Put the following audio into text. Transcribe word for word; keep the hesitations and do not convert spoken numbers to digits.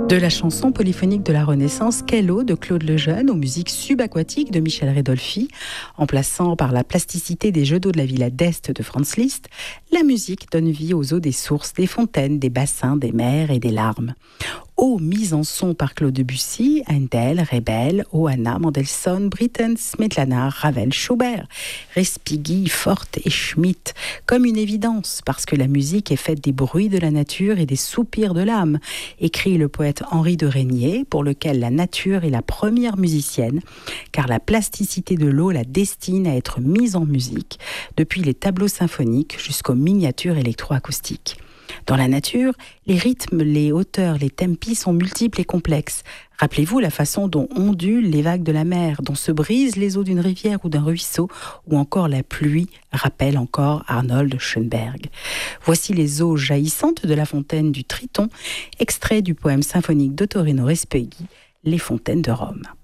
De la chanson polyphonique de la Renaissance Quelle eau de Claude Lejeune aux musiques subaquatiques de Michel Redolfi, en plaçant par la plasticité des jeux d'eau de la Villa d'Est de Franz Liszt, la musique donne vie aux eaux des sources, des fontaines, des bassins, des mers et des larmes. Eau mise en son par Claude Debussy, Handel, Rebel, Oana, Mendelssohn, Britten, Smetlana, Ravel, Schubert, Respighi, Forte et Schmitt, comme une évidence, parce que la musique est faite des bruits de la nature et des soupirs de l'âme, écrit le poète Henri de Régnier, pour lequel la nature est la première musicienne, car la plasticité de l'eau la destine à être mise en musique, depuis les tableaux symphoniques jusqu'aux miniatures électroacoustiques. Dans la nature, les rythmes, les hauteurs, les tempi sont multiples et complexes. Rappelez-vous la façon dont ondulent les vagues de la mer, dont se brisent les eaux d'une rivière ou d'un ruisseau, ou encore la pluie rappelle encore Arnold Schönberg. Voici les eaux jaillissantes de la fontaine du Triton, extrait du poème symphonique d'Ottorino Respighi, Les fontaines de Rome.